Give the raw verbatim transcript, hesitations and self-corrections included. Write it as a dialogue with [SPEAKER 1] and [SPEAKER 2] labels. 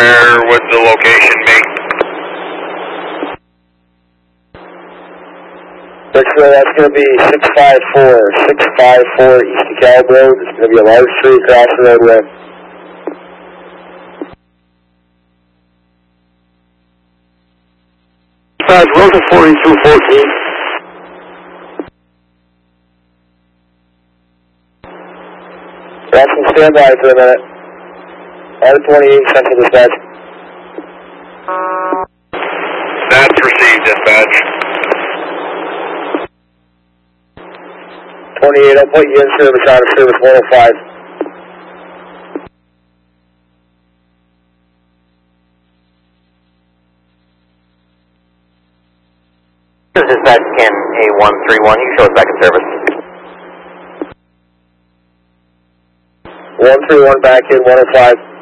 [SPEAKER 1] Where would the location be?
[SPEAKER 2] X-ray, that's going to be six five four, six five four East DeKalb Road. It's going to be a large tree across the roadway. Five, Rosa forty-two fourteen. That's in standby for a minute. R twenty-eight, Central Dispatch.
[SPEAKER 1] That's received, dispatch.
[SPEAKER 2] twenty-eight, I'll put you in service out of service one oh five.
[SPEAKER 3] This is dispatch scan A one three one, you can show us back in service.
[SPEAKER 2] one three one back in one oh five.